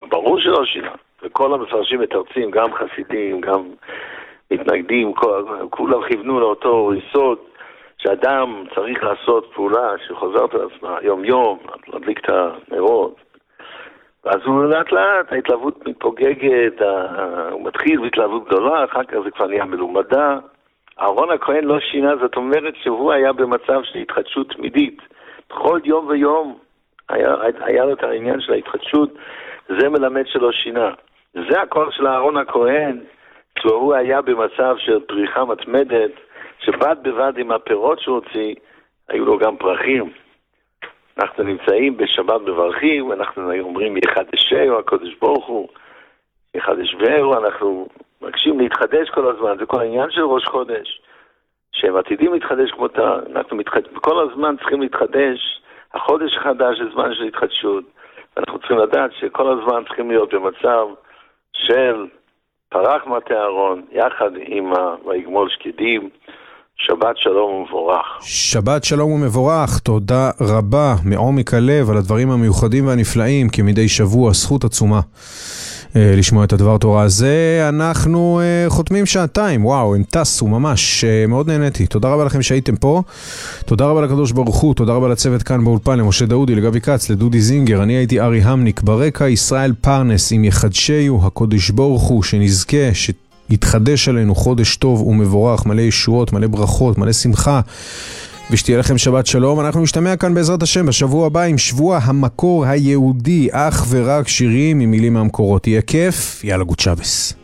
ברור שלא שינה. וכל המפרשים מתרצים, גם חסידים, גם מתנגדים, כולם כיוונו לאותו יסוד, שאדם צריך לעשות פעולה שחוזרת על עצמה יום יום, להדליק את הנרות. ואז הוא לאט לאט, ההתלהבות מתפוגגת, הוא מתחיל בהתלהבות גדולה, אחר כך זה כבר נהיה מלומדה. אהרון הכהן לא שינה, זאת אומרת שהוא היה במצב של התחדשות תמידית. בכל יום ויום היה לו את העניין של ההתחדשות, זה מלמד שלא שינה. זה הכל של אהרון הכהן, שהוא היה במצב של פריחה מתמדת, שבד בבד עם הפירות שהוא הוציא, היו לו גם פרחים. אנחנו נמצאים בשבת מברכים, ואנחנו אומרים יחדשהו, הקדוש ברוך הוא, יחדשהו, אנחנו מבקשים להתחדש כל הזמן, זה כל העניין של ראש חודש, שהם עתידים להתחדש כמותה, אנחנו כל הזמן צריכים להתחדש, החודש החדש זה זמן של התחדשות, ואנחנו צריכים לדעת שכל הזמן צריכים להיות במצב של פרח מטה אהרון, יחד עם ויגמול שקדים, שבת שלום ומבורך. שבת שלום ומבורך, תודה רבה מעומק הלב על הדברים המיוחדים והנפלאים, כמדי שבוע, זכות עצומה לשמוע את הדבר תורה הזה. אנחנו חותמים שעתיים, וואו, הם טסו ממש, מאוד נהניתי. תודה רבה לכם שהייתם פה, תודה רבה לקדוש ברוך הוא, תודה רבה לצוות כאן באולפן, למשה דאודי, לגבי קץ, לדודי זינגר, אני הייתי ארי המניק, ברקע ישראל פרנס עם יחדשהו, הקדוש ברוך הוא, שנזכה, יתחדש עלינו חודש טוב ומבורך, מלא ישועות, מלא ברכות, מלא שמחה, ושתהיה לכם שבת שלום. אנחנו נשתמע כאן בעזרת השם בשבוע הבא עם שבוע המקור היהודי, אך ורק שירים עם מילים מהמקורות. יהיה כיף, יאללה גוד שבס.